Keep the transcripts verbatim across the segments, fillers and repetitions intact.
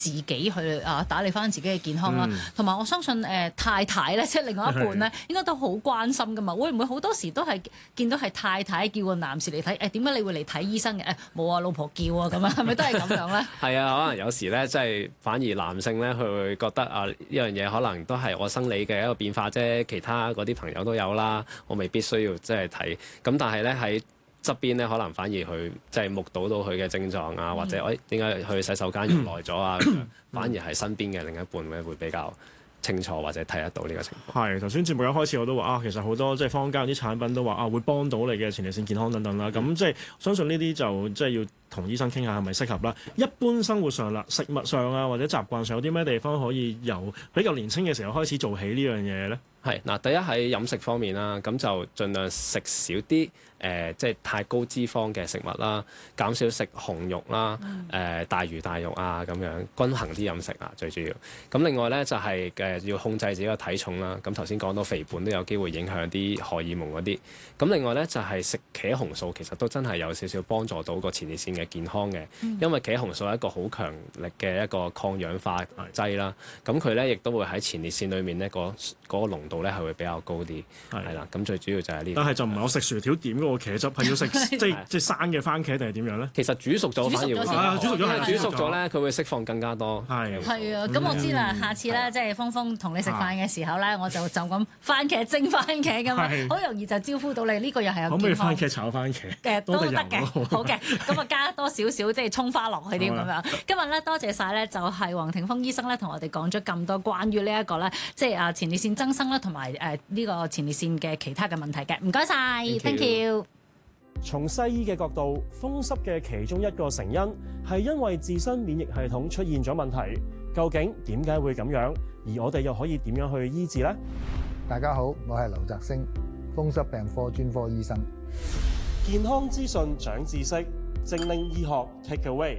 自己去啊打理翻自己嘅健康啦，同埋、 嗯、 我相信誒、呃、太太咧，即係另外一半咧，應該都好關心噶嘛。會唔會好多時都係見到係太太叫個男士嚟睇？誒點解你會嚟睇醫生嘅？誒冇啊，老婆叫啊咁樣，係咪都係咁樣咧？ 係啊，可能有時咧，即係反而男性咧，佢會覺得啊，呢樣嘢可能都係我生理嘅一個變化啫，其他嗰啲朋友都有啦，我未必需要即係睇。咁但係咧喺側邊咧，可能反而去即係目睹到佢嘅症狀啊，或者誒點解去洗手間用耐咗啊，反而係身邊嘅另一半咧會比較清楚或者睇得到呢個情況。 係頭先節目一開始我都話啊，其實好多即係坊間啲產品都話啊會幫到你嘅前列腺健康等等啦。咁、嗯、即係相信呢啲就即係要同醫生傾下係咪適合啦。一般生活上啦，食物上啊或者習慣上有啲咩地方可以由比較年輕嘅時候開始做起呢樣嘢咧？ 係嗱，第一喺飲食方面啦，咁就盡量食少啲誒、呃，即係太高脂肪嘅食物啦，減少食紅肉啦，誒、嗯呃、大魚大肉啊咁樣，均衡啲飲食啊最主要。咁另外咧就係、是、誒、呃、要控制自己嘅體重啦。咁頭先講到肥胖都有機會影響啲荷爾蒙嗰啲。咁另外咧就係、是、食茄紅素，其實都真係有少少幫助到個前列腺嘅健康嘅，嗯、因為茄紅素係一個好強力嘅一個抗氧化劑啦。咁佢咧亦都會喺前列腺裏面咧個嗰個濃度咧係會比較高啲，係啦，咁最主要就係呢、這個。 但係就唔係我食薯條點嗰個茄汁，係要食即係即係生嘅番茄定係點樣咧？ 其實煮熟咗反而會， 煮熟咗煮熟咗咧，佢會釋放更加多。 係係啊，咁我知啦，下次咧即係峰峰同你食飯嘅時候咧，我就就咁番茄蒸番茄咁樣，好容易就招呼到你。呢、這個又係有健康。 可唔可以番茄炒番茄？ 誒都得嘅，好嘅。咁啊加多少少即係葱花落去啲咁樣。今日咧多謝晒咧，就係黃庭鋒醫生咧同我哋講咗咁多關於呢一個咧，即係啊前列腺增生啦，同埋誒呢個前列腺嘅其他嘅問題嘅，唔該晒 thank you。 從西醫嘅角度，風濕嘅其中一個成因係因為自身免疫系統出現咗問題。究竟點解會咁樣？而我哋又可以點樣去醫治呢？ 大家好，我係劉澤星，風濕病科專科醫生。 健康資訊長知識，精靈醫學 take away。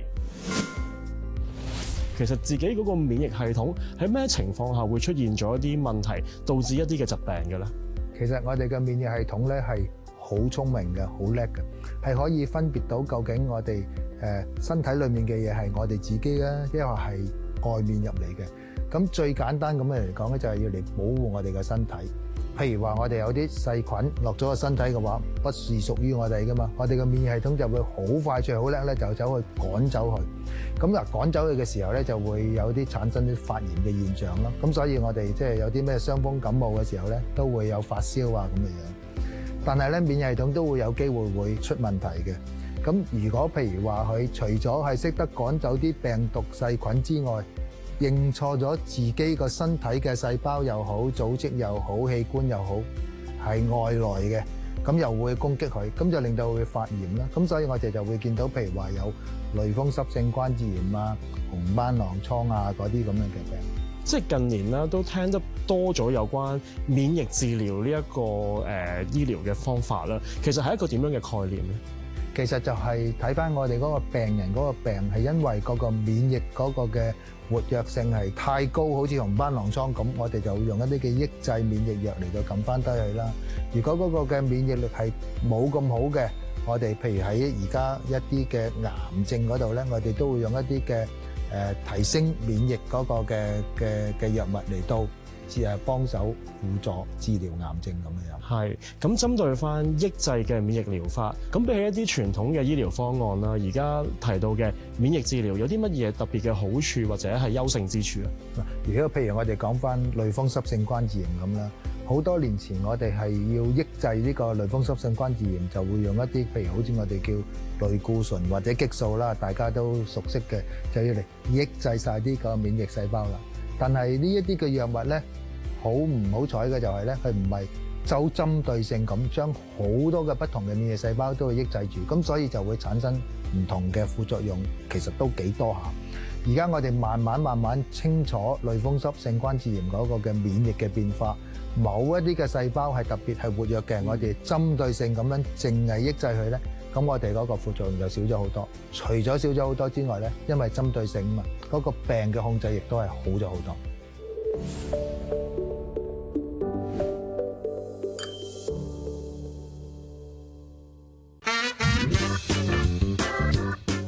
其實自己嗰個免疫系統喺咩情況下會出現咗一啲問題，導致一啲嘅疾病嘅咧？ 其實我哋嘅免疫系統咧係好聰明嘅，好叻嘅，係可以分別到究竟我哋誒身體裏面嘅嘢係我哋自己啊，抑或係外面入嚟嘅。咁最簡單咁樣嚟講咧，就係要嚟保護我哋嘅身體。譬如話我哋有啲細菌落咗個身體嘅話，不是屬於我哋噶嘛，我哋嘅免疫系統就會好快脆好叻咧，就走去趕走佢。咁嗱趕走佢嘅時候咧，就會有啲產生啲發炎嘅現象咯。咁所以我哋即係有啲咩傷風感冒嘅時候咧，都會有發燒啊咁嘅樣。但係咧，免疫系統都會有機會會出問題嘅。咁如果譬如話佢除咗係識得趕走啲病毒細菌之外，認錯咗自己個身體嘅細胞又好、組織又好、器官又好，係外來嘅，咁又會攻擊佢，咁就令到佢發炎啦。咁所以我哋就會見到，譬如話有類風濕性關節炎啊、紅斑狼瘡啊嗰啲咁樣嘅病。 即係近年啦，都聽得多咗有關免疫治療呢、這、一個誒、呃、醫療嘅方法啦。其實係一個點樣嘅概念咧？ 其實就係睇翻我哋嗰個病人嗰個病係因為嗰個免疫嗰個嘅活躍性係太高，好似紅斑狼瘡咁，我哋就會用一啲嘅抑制免疫藥嚟到撳翻低佢啦。如果嗰個嘅免疫力係冇咁好嘅，我哋譬如喺而家一啲嘅癌症嗰度咧，我哋都會用一啲嘅誒提升免疫嗰個嘅嘅嘅藥物嚟到只係幫手輔助治療癌症咁樣。 係咁針對翻抑制嘅免疫療法，咁比起一啲傳統嘅醫療方案啦，而家提到嘅免疫治療有啲乜嘢特別嘅好處或者係優勝之處啊？ 如果譬如我哋講翻類風濕性關節炎咁啦，好多年前我哋係要抑制呢個類風濕性關節炎，就會用一啲譬如好似我哋叫類固醇或者激素啦，大家都熟悉嘅，就要嚟抑制晒呢個免疫細胞啦。但係呢一啲嘅藥物咧，好唔好彩嘅就係咧，佢唔係就針對性咁將好多嘅不同嘅免疫細胞都會抑制住，咁所以就會產生唔同嘅副作用，其實都幾多下。而家我哋慢慢慢慢清楚類風濕性關節炎嗰個嘅免疫嘅變化，某一啲嘅細胞係特別係活躍嘅，我哋針對性咁樣淨係抑制佢咧，咁我哋嗰個副作用就少咗好多。除咗少咗好多之外咧，因為針對性啊嘛，嗰個病嘅控制亦都係好咗好多。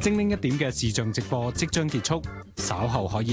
精靈一點嘅視像直播即將結束，稍後可以